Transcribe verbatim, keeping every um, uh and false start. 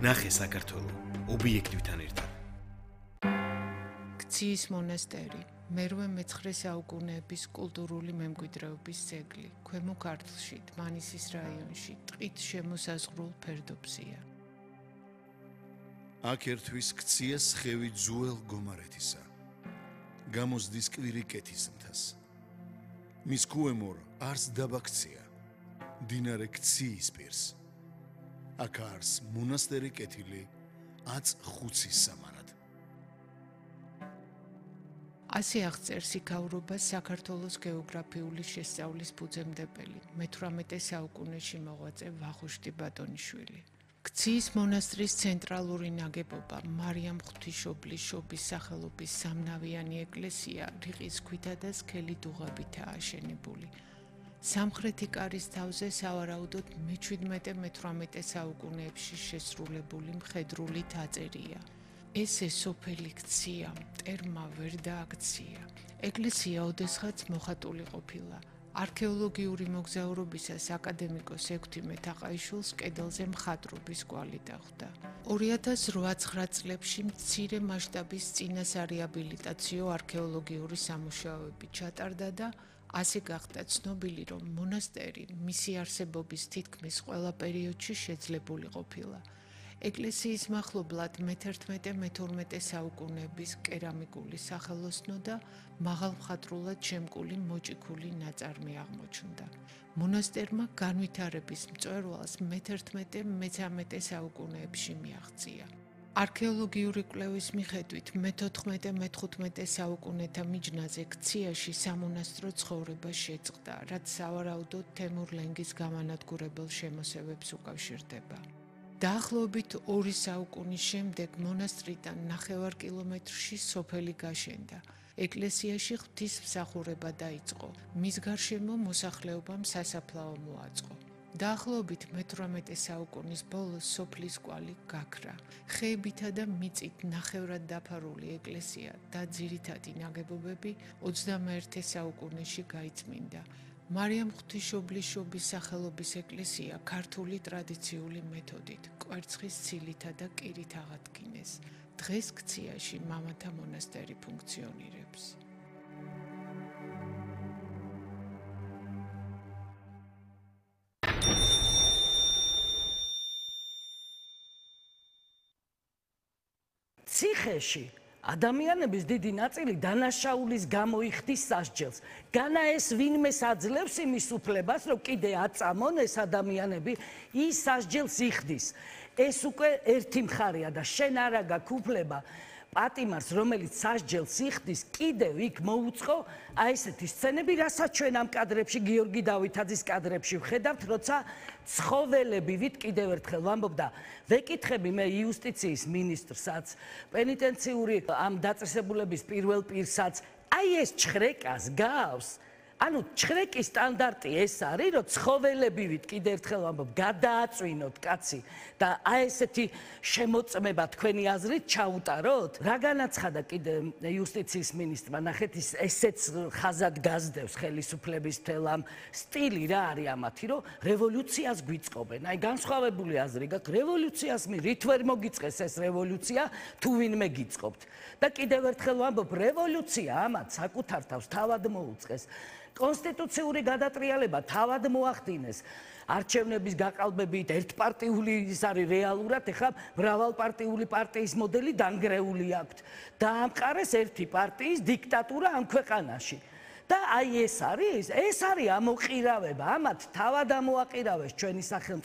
ნახე საქართველო ობიექტივთან ერთად. ქციის მონასტერი, მერვე მეცხრე საუკუნეების კულტურული მემკვიდრეობის ძეგლი, ქვემო ქართლში, დმანისის რაიონში, ტყით შემოსაზღვრულ ფერდობზეა. აქ ერთვის ქცია სხევი ძუელ გომარეთისა, გამოსდის კვირიკეთის მთას. მის ქვემორ არს დაბა ქცია, მდინარე ქციის პირს. აქ არს მონასტერი კეთილი აც ხუცის სამარად. ასე აღწერს იქაურობას საქართველოს გეოგრაფიული შესწავლის ფუძემდებელი, მეთვრამეტე საუკუნეში მოღვაწე ვახუშტი ბატონიშვილი. ქციის მონასტრის ცენტრალური ნაგებობა მარიამ ღვთისმშობლის შობის სახელობის სამნავიანი ეკლესია რიყის ქვითა და სქელი დუღაბითაა აშენებული. სამხრეთი კარის თავზე სავარაუდოდ მეჩვიდმეტე-მეთვრამეტე საუკუნეებში შესრულებული მხედრული თაწერია. ესე სოფელი ქცია მტერმა ვერ დააქცია. ეკლესია ოდესღაც მოხატული ყოფილა. არქეოლოგიური მოგზაურობისას აკადემიკოს ექვთიმე თაყაიშვილს კედელზე მხატვრობის კვალი დახვდა. ორი ათას რვა წლებში მცირე მასშტაბის წინასარეაბილიტაციო არქეოლოგიური სამუშაოები ჩატარდა და ასე გახდა ცნობილი, რომ მონასტერი მისი არსებობის თითქმის ყველა პერიოდში შეძლებული ყოფილა. ეკლესიის მახლობლად მეთერთმეტე-მეთორმეტე საუკუნეების კერამიკული სახელოსნო და მაღალმხატვრულად შემკული მოჭიქული ნაწარმი აღმოჩნდა. მონასტერმა განვითარების მწვერვალს მეთერთმეტე-მეთორმეტე საუკუნეებში მიაღწია. არქეოლოგიური კვლევის მიხედვით მეთოთხმეტე-მეთხვთმეტე საუკუნეთა მიჯნაზე ქციაში სამონასტრო ცხოვრება შეწყდა, რაც სავარაუდოდ თემურ-ლენგის გამანადგურებელ შემოსევებს უკავშირდება. დაახლოებით ორი საუკუნის შემდეგ მონასტრიდან ნახევარ კილომეტრში სოფელი გაშენდა. ეკლესიაში ღვთისმსახურება დაიწყო. მის გარშემო მოსახლეობამ სასაფლაო მოაწყო. დაახლოებით მეთვრამეტე საუკუნის ბოლოს სოფლის კვალი გაქრა. ხეებითა და მიწით ნახევრად დაფარული ეკლესია და ძირითადი ნაგებობები ოცდამეერთე საუკუნეში გაიწმინდა. მარიამ ღვთისმშობლის შობის სახელობის ეკლესია ქართული ტრადიციული მეთოდით, კვერცხის ცილითა და კირით აღადგინეს. დღეს ქციაში მამათა მონასტერი ფუნქციონირებს. ციხეში ადამიანების დიდი ნაწილი დანაშაულის გამო იხდის სასჯელს. განა ეს ვინმეს აძლევს იმის უფლებას, რომ კიდე აწამონ ეს ადამიანები, ის სასჯელს იხდის. ეს უკვე ერთი მხარეა და შენ არა გაქვს უფლება პატიმარს, რომელიც სასჯელს იხდის, კიდევ იქ მოუწყო აი ესეთი სცენები, რასაც ჩვენ ამ კადრებში, გიორგი დავითაძის კადრებში ვხედავთ, როცა ცხოველები ვით კიდევ ერთხელ ვამბობ და ვეკითხები მე იუსტიციის მინისტრსაც, პენიტენციური ამ დაწესებულების პირველ პირსაც, აი ეს ჩხრეკას გავს. ანუ ჩხრეკის სტანდარტი ეს არის, რომ ცხოველები ვით კიდევ ერთხელ ვამბობ, გადააწვინოთ კაცი და აი ესეთი შემოწმება თქვენი აზრით ჩაუტაროთ? რა განაცხადა კიდე იუსტიციის მინისტრმა, ნახეთ ის ესეც ხაზად გაზდევს ხელისუფლების მთელ ამ სტილი რა არის ამათი, რომ რევოლუციას გვიწყობენ. აი განსხვავებული აზრი გაქვს, რევოლუციას მი რით ვერ მოგიწყეს ეს რევოლუცია, თუ ვინმე გიწყობთ. და კიდევ ერთხელ ვამბობ, რევოლუცია ამათ საკუთარ თავს თავად მოუწყეს. კონსტიტუციური გადატრიალება თავად მოახდინეს. არჩევნების გაყალბებით ერთპარტიული ის არის რეალურად, ეხლა მრავალპარტიული პარტიის მოდელი დანგრეული აქვთ. დაამყარეს ერთი პარტიის დიქტატურა ამ ქვეყანაში. და აი ეს არის, ეს არის ამოყირავება, ამათ თავად ამოაყირავეს ჩვენი სახელმწიფო.